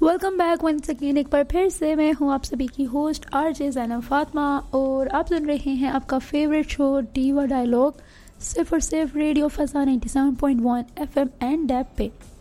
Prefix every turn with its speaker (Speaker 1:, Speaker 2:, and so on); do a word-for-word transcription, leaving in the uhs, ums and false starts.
Speaker 1: Welcome back once again. एक बार फिर से मैं हूं आप सभी की होस्ट आरजे ज़ैनब फातिमा और आप सुन रहे हैं आपका फेवरेट शो डीवा डायलॉग सिर्फ और सिर्फ रेडियो फसा ninety seven point one FM and dab पे।